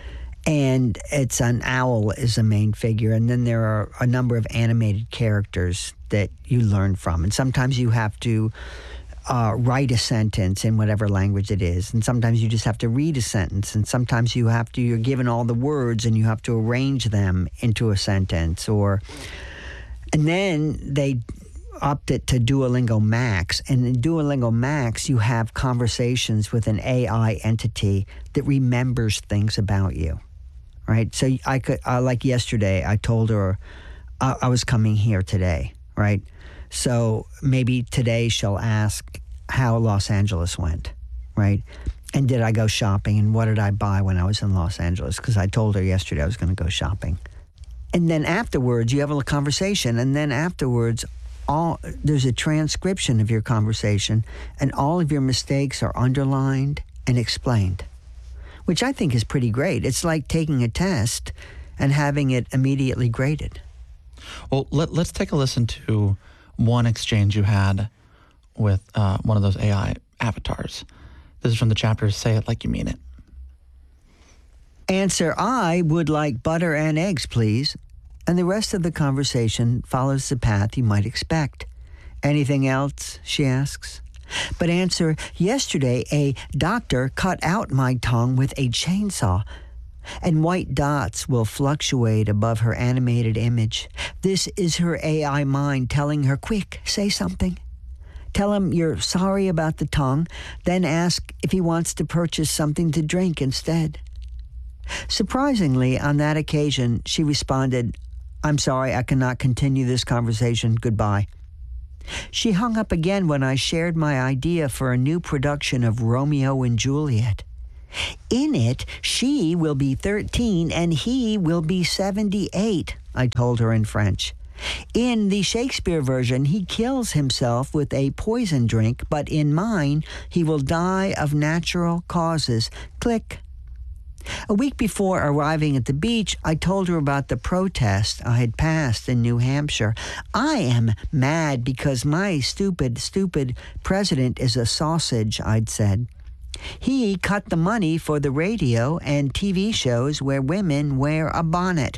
And it's an owl is the main figure, and then there are a number of animated characters that you learn from, and sometimes you have to uh, write a sentence in whatever language it is, and sometimes you just have to read a sentence, and sometimes you have to, you're given all the words, and you have to arrange them into a sentence, or... And then they upped it to Duolingo Max. And in Duolingo Max, you have conversations with an A I entity that remembers things about you, right? So I could, uh, like yesterday, I told her uh, I was coming here today, right? So maybe today she'll ask how Los Angeles went, right? And did I go shopping? And what did I buy when I was in Los Angeles? Because I told her yesterday I was going to go shopping. And then afterwards, you have a conversation, and then afterwards, all there's a transcription of your conversation, and all of your mistakes are underlined and explained, which I think is pretty great. It's like taking a test and having it immediately graded. Well, let, let's take a listen to one exchange you had with uh, one of those A I avatars. This is from the chapter Say It Like You Mean It. Answer, I would like butter and eggs, please. And the rest of the conversation follows the path you might expect. Anything else? She asks. But answer, yesterday a doctor cut out my tongue with a chainsaw. And white dots will fluctuate above her animated image. This is her A I mind telling her, quick, say something. Tell him you're sorry about the tongue, then ask if he wants to purchase something to drink instead. Surprisingly, on that occasion, she responded, I'm sorry, I cannot continue this conversation. Goodbye. She hung up again when I shared my idea for a new production of Romeo and Juliet. In it, she will be thirteen and he will be seventy-eight, I told her in French. In the Shakespeare version, he kills himself with a poison drink, but in mine, he will die of natural causes. Click. A week before arriving at the beach, I told her about the protest I had passed in New Hampshire. I am mad because my stupid, stupid president is a sausage, I'd said. He cut the money for the radio and T V shows where women wear a bonnet.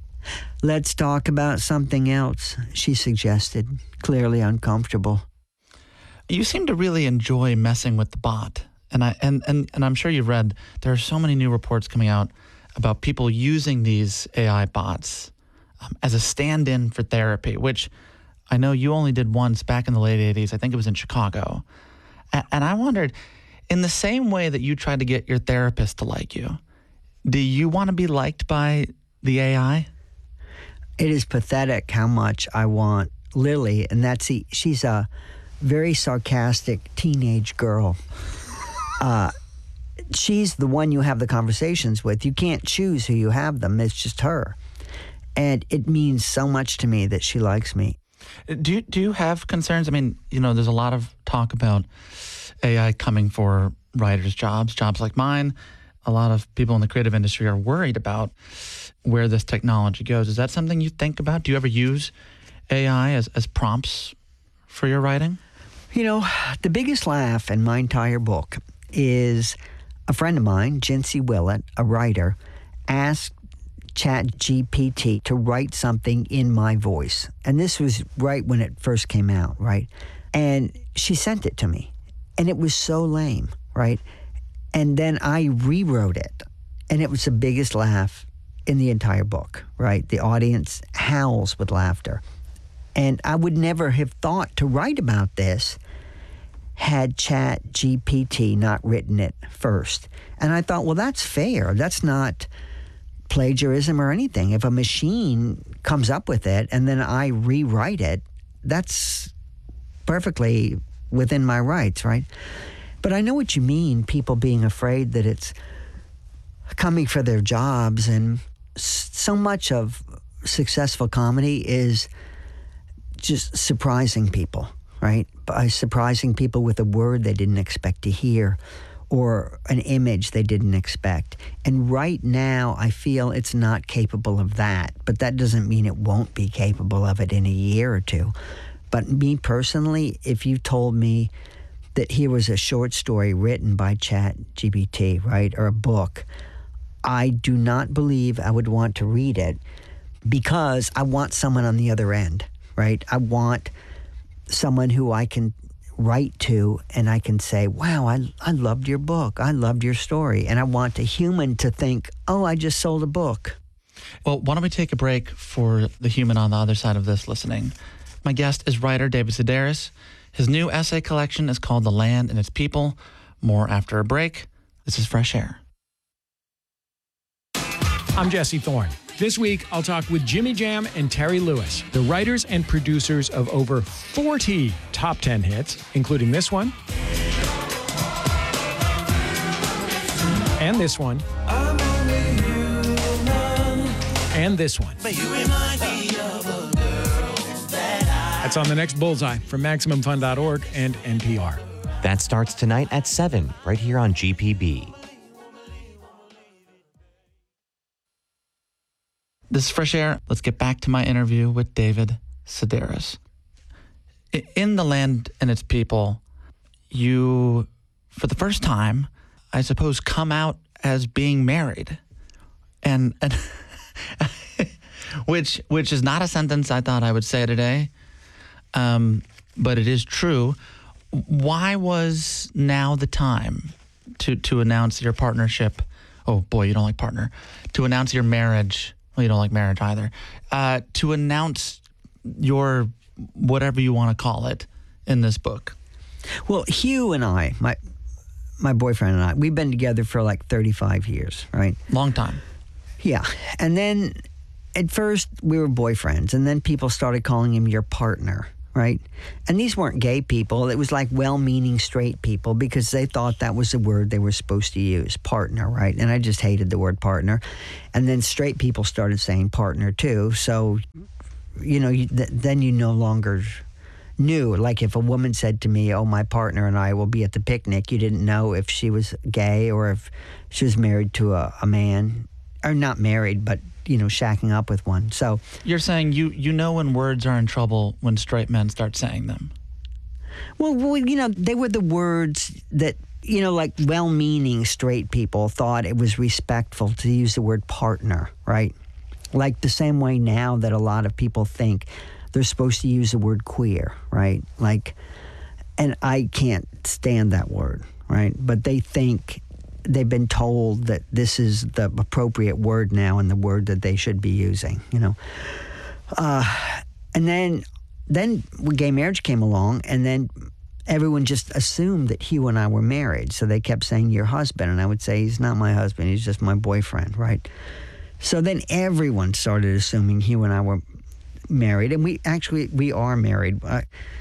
Let's talk about something else, she suggested, clearly uncomfortable. You seem to really enjoy messing with the bot. And I and, and, and I'm sure you've read, there are so many new reports coming out about people using these A I bots um, as a stand-in for therapy, which I know you only did once back in the late eighties. I think it was in Chicago. And, and I wondered, in the same way that you tried to get your therapist to like you, do you want to be liked by the A I? It is pathetic how much I want Lily, and that's the, she's a very sarcastic teenage girl. Uh, she's the one you have the conversations with. You can't choose who you have them. It's just her. And it means so much to me that she likes me. Do you, do you have concerns? I mean, you know, there's a lot of talk about A I coming for writers' jobs, jobs like mine. A lot of people in the creative industry are worried about where this technology goes. Is that something you think about? Do you ever use A I as, as prompts for your writing? You know, the biggest laugh in my entire book is a friend of mine, Jinsey Willett, a writer, asked ChatGPT to write something in my voice. And this was right when it first came out, right? And she sent it to me. And it was so lame, right? And then I rewrote it. And it was the biggest laugh in the entire book, right? The audience howls with laughter. And I would never have thought to write about this had ChatGPT not written it first. And I thought, well, that's fair. That's not plagiarism or anything. If a machine comes up with it and then I rewrite it, that's perfectly within my rights, right? But I know what you mean, people being afraid that it's coming for their jobs. And so much of successful comedy is just surprising people, right? By surprising people with a word they didn't expect to hear or an image they didn't expect. And right now, I feel it's not capable of that. But that doesn't mean it won't be capable of it in a year or two. But me personally, if you told me that here was a short story written by ChatGPT, right, or a book, I do not believe I would want to read it because I want someone on the other end, right? I want someone who I can write to and I can say, wow, I, I loved your book. I loved your story. And I want a human to think, oh, I just sold a book. Well, why don't we take a break for the human on the other side of this listening? My guest is writer David Sedaris. His new essay collection is called The Land and Its People. More after a break. This is Fresh Air. I'm Jesse Thorne. This week, I'll talk with Jimmy Jam and Terry Lewis, the writers and producers of over forty top ten hits, including this one, and this one, and this one. That's on the next Bullseye from Maximum Fun dot org and N P R. That starts tonight at seven, right here on G P B. This is Fresh Air. Let's get back to my interview with David Sedaris. In The Land and Its People, you, for the first time, I suppose, come out as being married. And, and which which is not a sentence I thought I would say today, um, but it is true. Why was now the time to to announce your partnership? Oh boy, you don't like partner. To announce your marriage. Well, you don't like marriage either. Uh, to announce your whatever you want to call it in this book. Well, Hugh and I, my my boyfriend and I, we've been together for like thirty-five years, right? Long time. Yeah. And then at first we were boyfriends, and then people started calling him your partner, right? And these weren't gay people. It was like well-meaning straight people because they thought that was the word they were supposed to use, partner, right? And I just hated the word partner. And then straight people started saying partner too. So, you know, you, th- then you no longer knew. Like if a woman said to me, oh, my partner and I will be at the picnic, you didn't know if she was gay or if she was married to a, a man, or not married, but, you know, shacking up with one. So you're saying you, you know when words are in trouble when straight men start saying them. Well, well, you know, they were the words that, you know, like well-meaning straight people thought it was respectful to use the word partner, right? Like the same way now that a lot of people think they're supposed to use the word queer, right? Like, and I can't stand that word, right? But they think they've been told that this is the appropriate word now and the word that they should be using, you know? Uh, and then, then gay marriage came along, and then everyone just assumed that Hugh and I were married. So they kept saying, your husband. And I would say, he's not my husband. He's just my boyfriend, right? So then everyone started assuming Hugh and I were married. And we actually, we are married. Uh,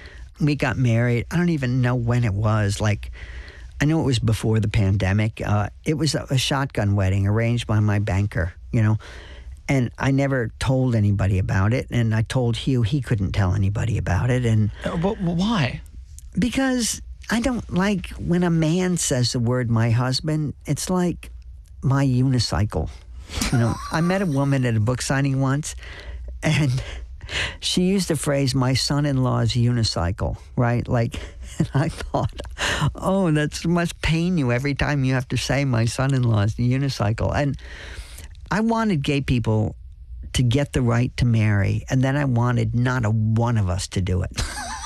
we got married. I don't even know when it was. Like, I know it was before the pandemic. Uh, it was a, a shotgun wedding arranged by my banker, you know. And I never told anybody about it. And I told Hugh he couldn't tell anybody about it. And uh, but why? Because I don't like when a man says the word my husband. It's like my unicycle. You know, I met a woman at a book signing once, and she used the phrase, my son-in-law's unicycle, right? Like, and I thought, oh, that must pain you every time you have to say my son-in-law's unicycle. And I wanted gay people to get the right to marry, and then I wanted not a one of us to do it.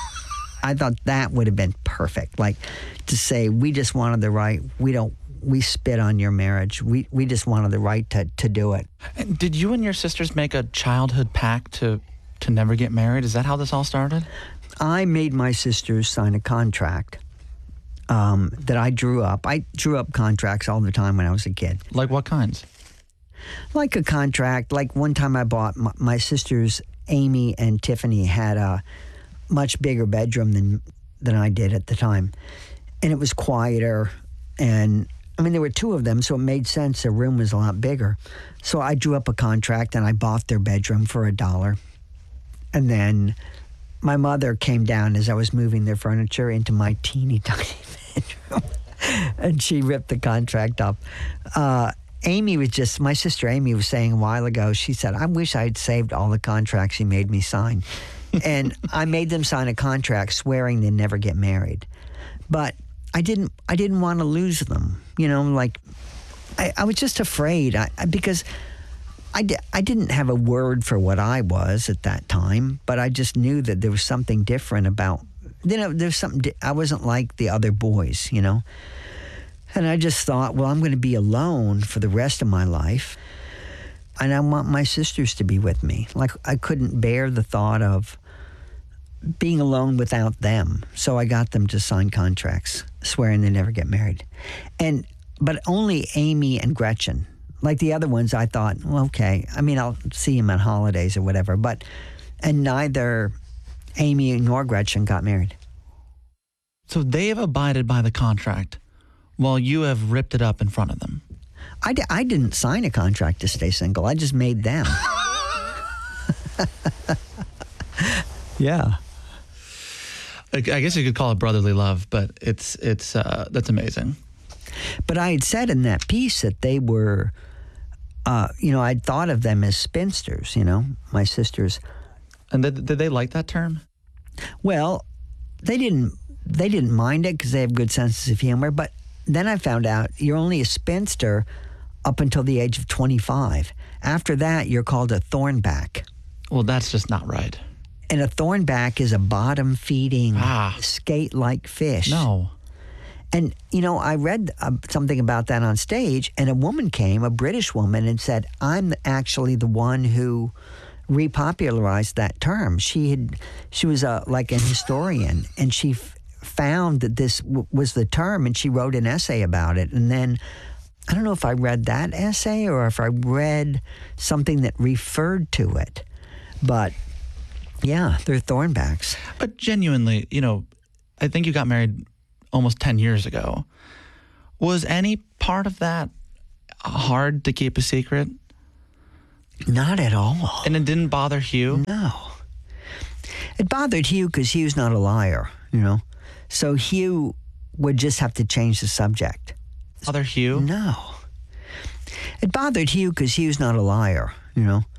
I thought that would have been perfect. Like, to say, we just wanted the right, we don't, we spit on your marriage. We we just wanted the right to, to do it. Did you and your sisters make a childhood pact to to never get married? Is that how this all started? I made my sisters sign a contract um, that I drew up. I drew up contracts all the time when I was a kid. Like what kinds? Like a contract. Like one time I bought, my, my sisters, Amy and Tiffany, had a much bigger bedroom than than I did at the time. And it was quieter. And I mean, there were two of them, so it made sense. Their room was a lot bigger. So I drew up a contract and I bought their bedroom for a dollar. And then my mother came down as I was moving their furniture into my teeny tiny bedroom. And she ripped the contract up. Uh, Amy was just, my sister Amy was saying a while ago, she said, I wish I had saved all the contracts you made me sign. And I made them sign a contract swearing they'd never get married. But I didn't I didn't want to lose them. You know, like, I, I was just afraid I, I, because I, di- I didn't have a word for what I was at that time, but I just knew that there was something different about, you know, there's something, di- I wasn't like the other boys, you know. And I just thought, well, I'm going to be alone for the rest of my life. And I want my sisters to be with me. Like, I couldn't bear the thought of being alone without them. So I got them to sign contracts swearing they never get married. And but only Amy and Gretchen. Like the other ones, I thought, well, okay. I mean, I'll see them on holidays or whatever. But, and neither Amy nor Gretchen got married. So they have abided by the contract while you have ripped it up in front of them. I, d- I didn't sign a contract to stay single. I just made them. Yeah. I guess you could call it brotherly love, but it's it's uh, that's amazing. But I had said in that piece that they were, uh, you know, I'd thought of them as spinsters, you know, my sisters. And did, did they like that term? Well, they didn't. They didn't mind it because they have good senses of humor. But then I found out you're only a spinster up until the age of twenty-five. After that, you're called a thornback. Well, that's just not right. And a thornback is a bottom-feeding, Ah. skate-like fish. No. And, you know, I read uh, something about that on stage, and a woman came, a British woman, and said, I'm actually the one who repopularized that term. She had, she was a, like an historian, and she f- found that this w- was the term, and she wrote an essay about it. And then, I don't know if I read that essay or if I read something that referred to it, but yeah, they're thornbacks. But genuinely, you know, I think you got married almost ten years ago. Was any part of that hard to keep a secret? Not at all. And it didn't bother Hugh? No. It bothered Hugh because Hugh's not a liar, you know? So Hugh would just have to change the subject. Bother Hugh? No. It bothered Hugh because Hugh's not a liar, you know?